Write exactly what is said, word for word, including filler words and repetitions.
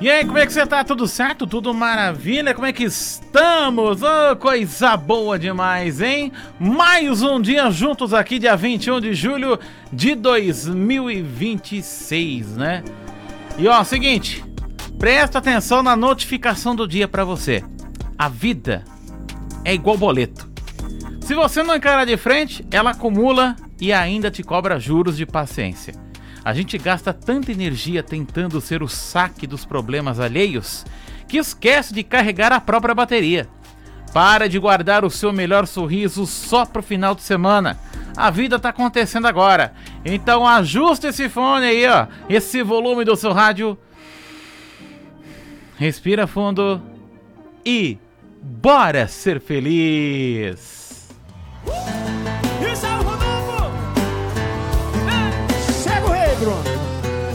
E aí, como é que você tá? Tudo certo? Tudo maravilha? Como é que estamos? Oh, coisa boa demais, hein? Mais um dia juntos aqui, dia vinte e um de julho de dois mil e vinte e seis, né? E ó, seguinte, presta atenção na notificação do dia pra você. A vida é igual boleto. Se você não encarar de frente, ela acumula e ainda te cobra juros de paciência. A gente gasta tanta energia tentando ser o saque dos problemas alheios que esquece de carregar a própria bateria. Para de guardar o seu melhor sorriso só pro final de semana. A vida tá acontecendo agora. Então ajusta esse fone aí, ó, esse volume do seu rádio. Respira fundo e bora ser feliz.